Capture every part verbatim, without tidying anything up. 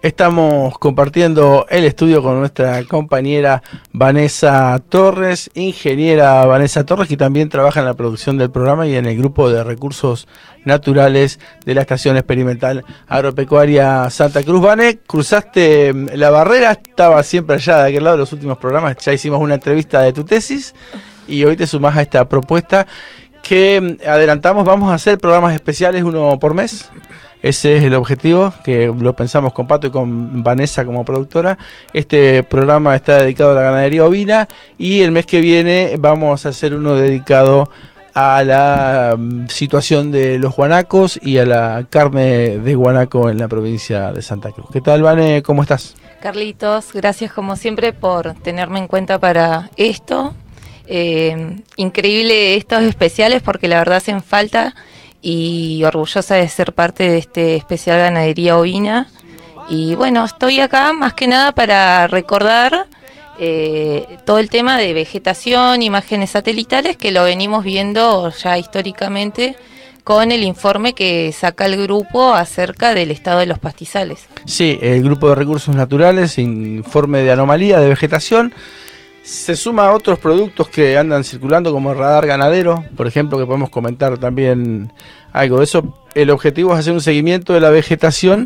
Estamos compartiendo el estudio con nuestra compañera Vanessa Torres, ingeniera Vanessa Torres, que también trabaja en la producción del programa y en el grupo de recursos naturales de la Estación Experimental Agropecuaria Santa Cruz. Vane, cruzaste la barrera, estaba siempre allá de aquel lado de los últimos programas, ya hicimos una entrevista de tu tesis y hoy te sumás a esta propuesta que adelantamos. Vamos a hacer programas especiales, uno por mes. Ese es el objetivo, que lo pensamos con Pato y con Vanessa como productora. Este programa está dedicado a la ganadería ovina y el mes que viene vamos a hacer uno dedicado a la um, situación de los guanacos y a la carne de guanaco en la provincia de Santa Cruz. ¿Qué tal, Vane? ¿Cómo estás? Carlitos, gracias como siempre por tenerme en cuenta para esto. Eh, increíble estos especiales porque la verdad hacen falta. Y orgullosa de ser parte de este especial ganadería ovina. Y bueno, estoy acá más que nada para recordar eh, todo el tema de vegetación, imágenes satelitales, que lo venimos viendo ya históricamente con el informe que saca el grupo acerca del estado de los pastizales. Sí, el grupo de recursos naturales, informe de anomalía de vegetación. Se suma a otros productos que andan circulando como el radar ganadero, por ejemplo, que podemos comentar también algo de eso. El objetivo es hacer un seguimiento de la vegetación,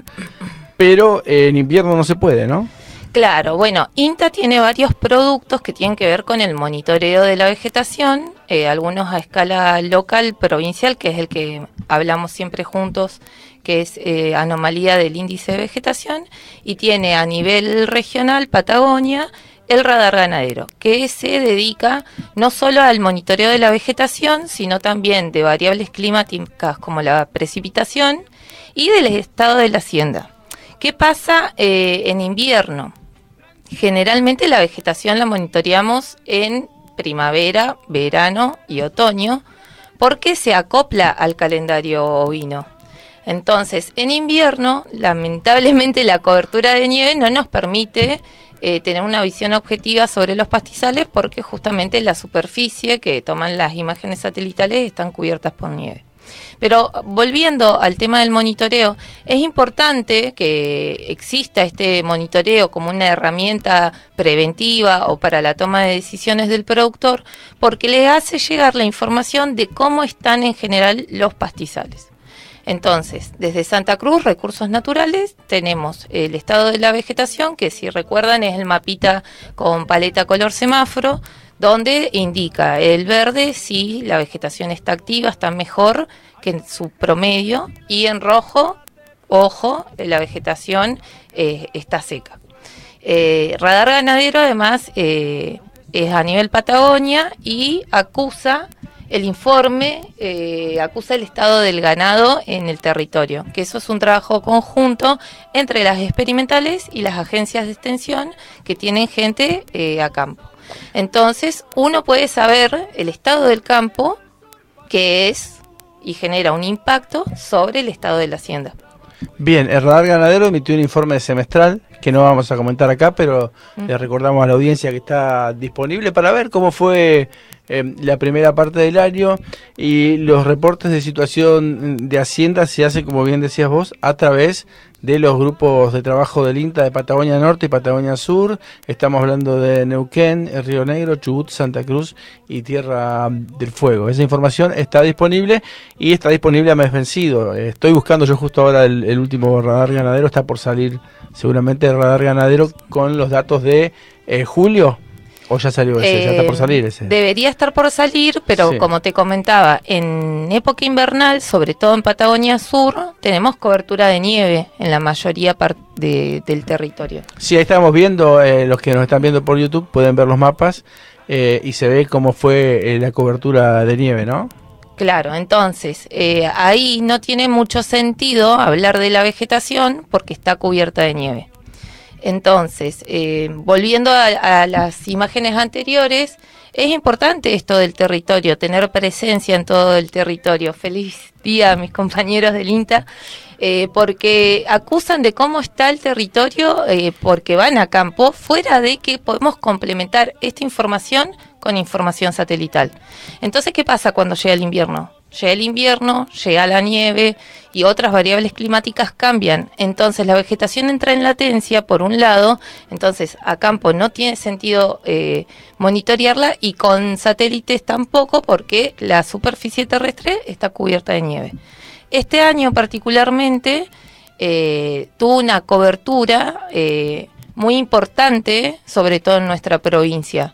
pero en invierno no se puede, ¿no? Claro, bueno, INTA tiene varios productos que tienen que ver con el monitoreo de la vegetación, eh, algunos a escala local, provincial, que es el que hablamos siempre juntos, que es eh, anomalía del índice de vegetación, y tiene a nivel regional, Patagonia, el radar ganadero, que se dedica no solo al monitoreo de la vegetación, sino también de variables climáticas como la precipitación y del estado de la hacienda. ¿Qué pasa eh, en invierno? Generalmente la vegetación la monitoreamos en primavera, verano y otoño, porque se acopla al calendario ovino. Entonces, en invierno, lamentablemente la cobertura de nieve no nos permite Eh, tener una visión objetiva sobre los pastizales porque justamente la superficie que toman las imágenes satelitales están cubiertas por nieve. Pero volviendo al tema del monitoreo, es importante que exista este monitoreo como una herramienta preventiva o para la toma de decisiones del productor porque le hace llegar la información de cómo están en general los pastizales. Entonces, desde Santa Cruz, Recursos Naturales, tenemos el estado de la vegetación, que si recuerdan es el mapita con paleta color semáforo, donde indica el verde si la vegetación está activa, está mejor que en su promedio, y en rojo, ojo, la vegetación eh, está seca. Eh, radar ganadero además eh, es a nivel Patagonia y acusa... El informe eh, acusa el estado del ganado en el territorio, que eso es un trabajo conjunto entre las experimentales y las agencias de extensión que tienen gente eh, a campo. Entonces, uno puede saber el estado del campo, que es y genera un impacto sobre el estado de la hacienda. Bien, el radar ganadero emitió un informe semestral que no vamos a comentar acá, pero mm. le recordamos a la audiencia que está disponible para ver cómo fue eh, la primera parte del año, y los reportes de situación de hacienda se hacen, como bien decías vos, a través de los grupos de trabajo del INTA de Patagonia Norte y Patagonia Sur. Estamos hablando de Neuquén, el Río Negro, Chubut, Santa Cruz y Tierra del Fuego. Esa información está disponible y está disponible a mes vencido. Estoy buscando yo justo ahora el, el último radar ganadero, está por salir seguramente el radar ganadero con los datos de eh, julio. ¿O ya salió ese? Eh, ¿Ya está por salir ese? Debería estar por salir, pero sí, como te comentaba, en época invernal, sobre todo en Patagonia Sur, tenemos cobertura de nieve en la mayoría de, del territorio. Sí, ahí estamos viendo, eh, los que nos están viendo por YouTube pueden ver los mapas eh, y se ve cómo fue eh, la cobertura de nieve, ¿no? Claro, entonces, eh, ahí no tiene mucho sentido hablar de la vegetación porque está cubierta de nieve. Entonces, eh, volviendo a, a las imágenes anteriores, es importante esto del territorio, tener presencia en todo el territorio. Feliz día a mis compañeros del INTA, eh, porque acusan de cómo está el territorio, eh, porque van a campo, fuera de que podemos complementar esta información con información satelital. Entonces, ¿qué pasa cuando llega el invierno? llega el invierno, llega la nieve y otras variables climáticas cambian. Entonces la vegetación entra en latencia, por un lado, entonces a campo no tiene sentido eh, monitorearla, y con satélites tampoco, porque la superficie terrestre está cubierta de nieve. Este año particularmente eh, tuvo una cobertura eh, muy importante, sobre todo en nuestra provincia.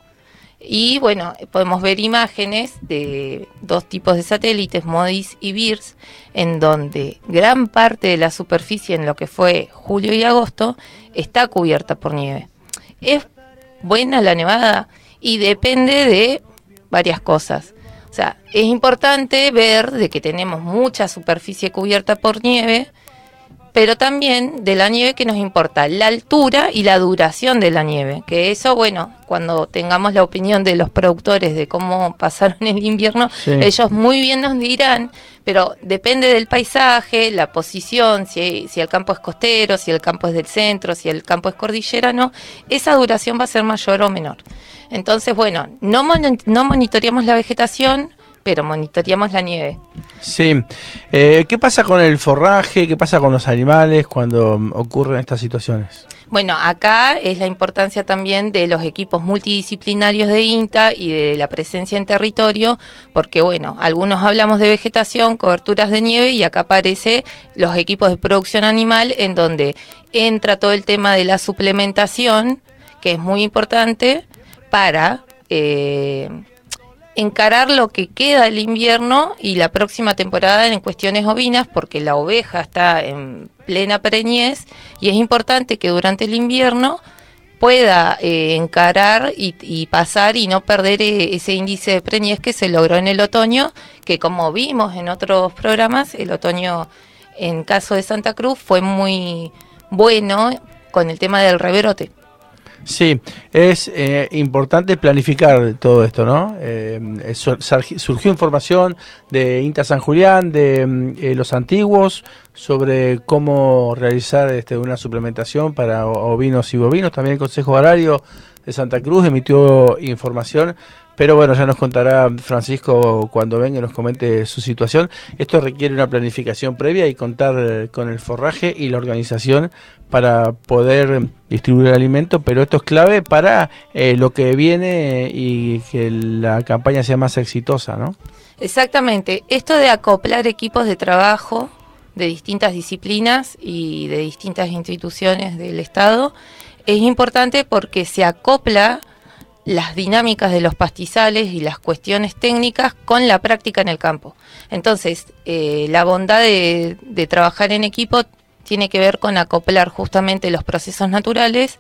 Y bueno, podemos ver imágenes de dos tipos de satélites, MODIS y VIRS, en donde gran parte de la superficie en lo que fue julio y agosto está cubierta por nieve. Es buena la nevada y depende de varias cosas. O sea, es importante ver de que tenemos mucha superficie cubierta por nieve, pero también de la nieve que nos importa la altura y la duración de la nieve, que eso, bueno, cuando tengamos la opinión de los productores de cómo pasaron el invierno, sí, ellos muy bien nos dirán, pero depende del paisaje, la posición, si, si el campo es costero, si el campo es del centro, si el campo es cordillerano, esa duración va a ser mayor o menor. Entonces, bueno, no, mon- no monitoreamos la vegetación, pero monitoreamos la nieve. Sí. Eh, ¿Qué pasa con el forraje? ¿Qué pasa con los animales cuando ocurren estas situaciones? Bueno, acá es la importancia también de los equipos multidisciplinarios de INTA y de la presencia en territorio, porque bueno, algunos hablamos de vegetación, coberturas de nieve, y acá aparece los equipos de producción animal, en donde entra todo el tema de la suplementación, que es muy importante para Eh, encarar lo que queda del invierno y la próxima temporada en cuestiones ovinas, porque la oveja está en plena preñez y es importante que durante el invierno pueda eh, encarar y, y pasar y no perder eh, ese índice de preñez que se logró en el otoño, que como vimos en otros programas, el otoño en caso de Santa Cruz fue muy bueno con el tema del rebrote. Sí, es eh, importante planificar todo esto, ¿no? Eh, surgió información de INTA San Julián, de eh, los antiguos, sobre cómo realizar este, una suplementación para ovinos y bovinos. También el Consejo Agrario de Santa Cruz emitió información, pero bueno, ya nos contará Francisco cuando venga y nos comente su situación. Esto requiere una planificación previa y contar con el forraje y la organización para poder distribuir el alimento, pero esto es clave para eh, lo que viene y que la campaña sea más exitosa, ¿no? Exactamente. Esto de acoplar equipos de trabajo de distintas disciplinas y de distintas instituciones del Estado es importante, porque se acopla las dinámicas de los pastizales y las cuestiones técnicas con la práctica en el campo. Entonces, eh, la bondad de, de trabajar en equipo tiene que ver con acoplar justamente los procesos naturales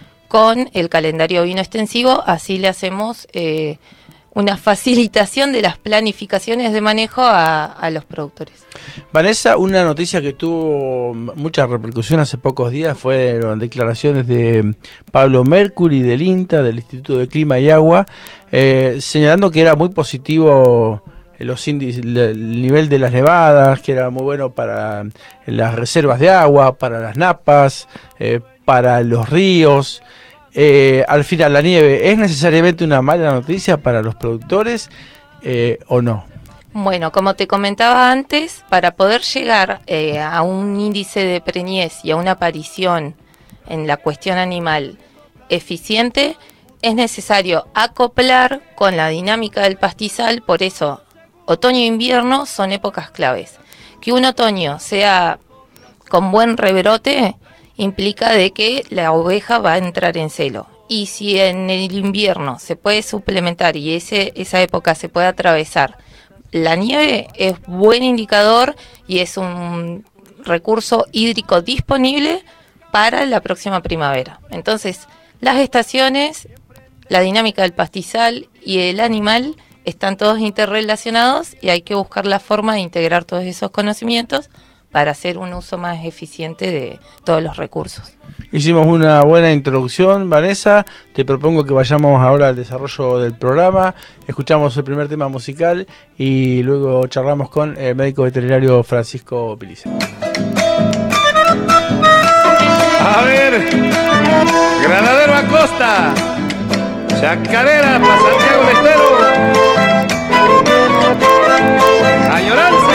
con el calendario ovino extensivo. Así le hacemos eh, una facilitación de las planificaciones de manejo a, a los productores. Vanessa, una noticia que tuvo mucha repercusión hace pocos días fueron declaraciones de Pablo Mercury del INTA, del Instituto de Clima y Agua, eh, señalando que era muy positivo los índices, el nivel de las nevadas, que era muy bueno para las reservas de agua, para las napas, eh, para los ríos. Eh, al final, la nieve, ¿es necesariamente una mala noticia para los productores eh, o no? Bueno, como te comentaba antes, para poder llegar eh, a un índice de preñez y a una aparición en la cuestión animal eficiente, es necesario acoplar con la dinámica del pastizal. Por eso, otoño e invierno son épocas claves. Que un otoño sea con buen rebrote implica de que la oveja va a entrar en celo. Y si en el invierno se puede suplementar y ese, esa época se puede atravesar, la nieve es buen indicador y es un recurso hídrico disponible para la próxima primavera. Entonces, las estaciones, la dinámica del pastizal y el animal están todos interrelacionados y hay que buscar la forma de integrar todos esos conocimientos para hacer un uso más eficiente de todos los recursos. Hicimos una buena introducción, Vanessa. Te propongo que vayamos ahora al desarrollo del programa. Escuchamos el primer tema musical y luego charlamos con el médico veterinario Francisco Pilice. A ver, Granadero Acosta, Chacarera para Santiago del Estero. Añoranza.